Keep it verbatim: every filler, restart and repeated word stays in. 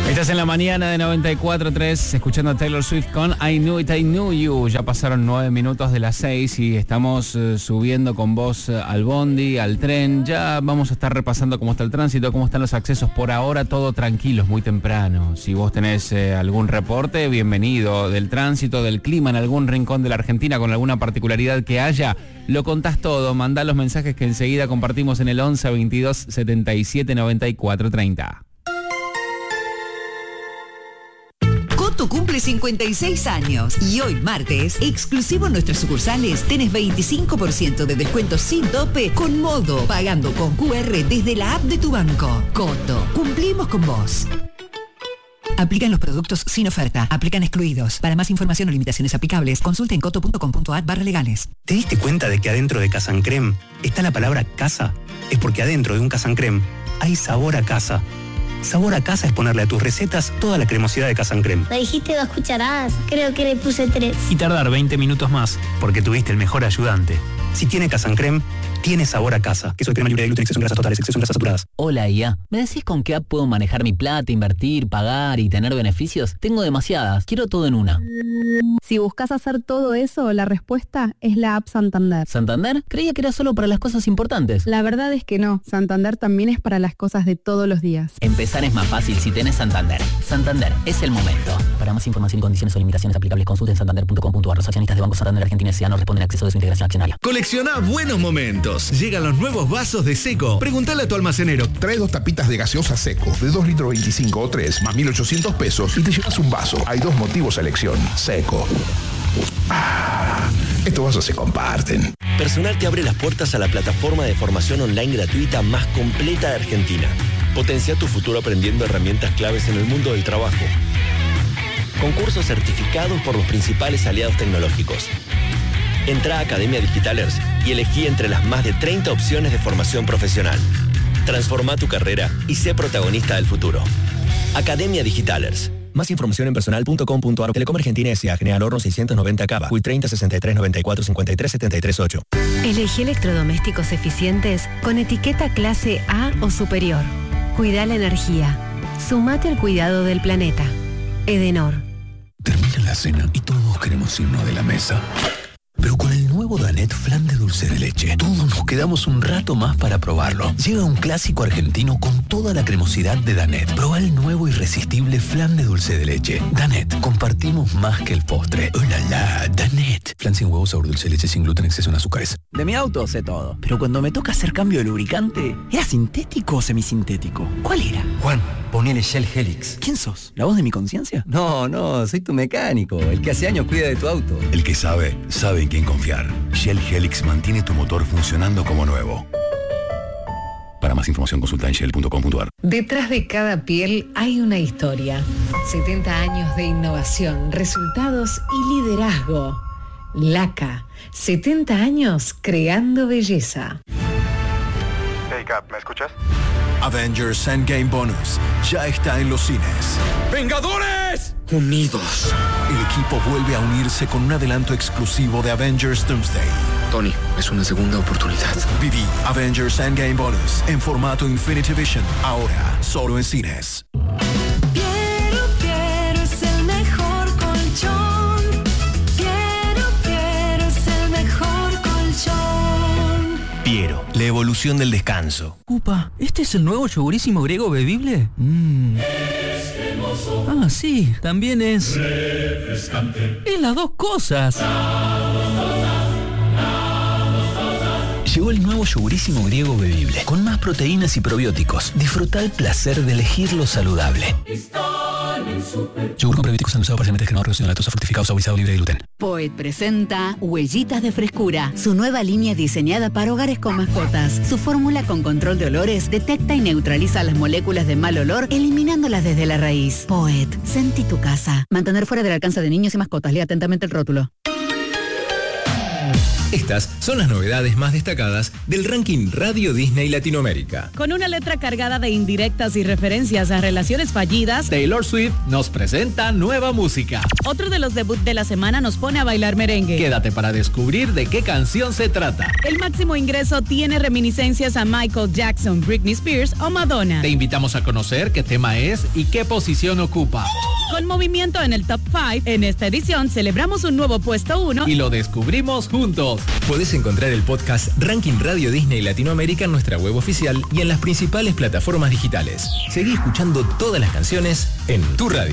Estás en la mañana de noventa y cuatro punto tres escuchando a Taylor Swift con I Knew It, I Knew You. Ya pasaron nueve minutos de las seis y estamos uh, subiendo con vos uh, al bondi, al tren. Ya vamos a estar repasando cómo está el tránsito, cómo están los accesos. Por ahora todo tranquilo, es muy temprano. Si vos tenés uh, algún reporte, bienvenido. Del tránsito, del clima en algún rincón de la Argentina, con alguna particularidad que haya, lo contás todo. Mandá los mensajes que enseguida compartimos en el once veintidós setenta y siete noventa y cuatro treinta. Coto cumple cincuenta y seis años y hoy martes, exclusivo en nuestras sucursales, tenés veinticinco por ciento de descuento sin tope con Modo, pagando con Q R desde la app de tu banco. Coto, cumplimos con vos. Aplican los productos sin oferta. Aplican excluidos. Para más información o limitaciones aplicables, consulte en coto punto com punto a r barra legales. ¿Te diste cuenta de que adentro de Casa and Creme está la palabra casa? Es porque adentro de un Casa and Creme hay sabor a casa. Sabor a casa es ponerle a tus recetas toda la cremosidad de Casa and Creme. Me dijiste dos cucharadas, creo que le puse tres. Y tardar veinte minutos más, porque tuviste el mejor ayudante. Si tiene Casa and Creme, tiene sabor a casa. Queso de crema libre de gluten, exceso en grasas totales, exceso en grasas saturadas. Hola I A, ¿me decís con qué app puedo manejar mi plata, invertir, pagar y tener beneficios? Tengo demasiadas, quiero todo en una. Si buscas hacer todo eso, la respuesta es la app Santander. ¿Santander? Creía que era solo para las cosas importantes. La verdad es que no, Santander también es para las cosas de todos los días. Empezar es más fácil si tenés Santander. Santander, es el momento. Para más información y condiciones o limitaciones aplicables, consulte en santander punto com punto a r. Los accionistas de Banco Santander Argentina S A no responden a acceso de su integración accionaria. Colecciona buenos momentos. Llegan los nuevos vasos de Seco. Preguntale a tu almacenero. Trae dos tapitas de gaseosa Seco de dos litros veinticinco o tres más mil ochocientos pesos y te llevas un vaso. Hay dos motivos a elección. Seco. Ah, estos vasos se comparten. Personal te abre las puertas a la plataforma de formación online gratuita más completa de Argentina. Potencia tu futuro aprendiendo herramientas claves en el mundo del trabajo. Concursos certificados por los principales aliados tecnológicos. Entra a Academia Digitalers y elegí entre las más de treinta opciones de formación profesional. Transforma tu carrera y sé protagonista del futuro. Academia Digitalers. Más información en personal punto com punto a r. Telecom Argentina S A. General Horno seiscientos noventa Cava. U I treinta sesenta y tres noventa y cuatro cincuenta y tres setenta y tres ocho. Elegí electrodomésticos eficientes con etiqueta clase A o superior. Cuida la energía. Sumate al cuidado del planeta. Edenor. Termina la cena y todos queremos irnos de la mesa. Pero con el nuevo Danette Flan de dulce de leche, todos nos quedamos un rato más para probarlo. Llega un clásico argentino con toda la cremosidad de Danette. Proba el nuevo irresistible flan de dulce de leche. Danette, compartimos más que el postre. ¡Oh, la, la! Danette. Flan sin huevo, sabor dulce de leche, sin gluten, exceso en azúcares. De mi auto sé todo, pero cuando me toca hacer cambio de lubricante, ¿era sintético o semisintético? ¿Cuál era? Juan, ponele Shell Helix. ¿Quién sos? ¿La voz de mi conciencia? No, no, soy tu mecánico, el que hace años cuida de tu auto. El que sabe, sabe en quién confiar. Shell Helix mantiene tu motor funcionando como nuevo. Para más información consulta en shell punto com punto a r. Detrás de cada piel hay una historia. setenta años de innovación, resultados y liderazgo. Laca, setenta años creando belleza. Hey Cap, ¿me escuchas? Avengers Endgame Bonus ya está en los cines. ¡Vengadores! Unidos. El equipo vuelve a unirse con un adelanto exclusivo de Avengers Doomsday. Tony, es una segunda oportunidad. Viví Avengers Endgame Bonus en formato Infinity Vision, ahora solo en cines. Piero, Piero es el mejor colchón. Piero, Piero es el mejor colchón. Piero, la evolución del descanso. Upa, ¿este es el nuevo yogurísimo griego bebible? Mmm. Ah, sí, también es... refrescante. Es las dos cosas. Llegó el nuevo yogurísimo griego bebible, con más proteínas y probióticos. Disfruta el placer de elegir lo saludable. Yogur con probióticos endulzado parcialmente descremado, reducido en lactosa, fructificado, saborizado, libre de gluten. Poet presenta Huellitas de Frescura, su nueva línea diseñada para hogares con mascotas. Su fórmula con control de olores detecta y neutraliza las moléculas de mal olor, eliminándolas desde la raíz. Poet, sentí tu casa. Mantener fuera del alcance de niños y mascotas. Lea atentamente el rótulo. Estas son las novedades más destacadas del ranking Radio Disney Latinoamérica. Con una letra cargada de indirectas y referencias a relaciones fallidas, Taylor Swift nos presenta nueva música. Otro de los debuts de la semana nos pone a bailar merengue. Quédate para descubrir de qué canción se trata. El máximo ingreso tiene reminiscencias a Michael Jackson, Britney Spears o Madonna. Te invitamos a conocer qué tema es y qué posición ocupa. Con movimiento en el top cinco, en esta edición celebramos un nuevo puesto uno y lo descubrimos juntos. Podés encontrar el podcast Ranking Radio Disney Latinoamérica en nuestra web oficial y en las principales plataformas digitales. Seguí escuchando todas las canciones en tu radio.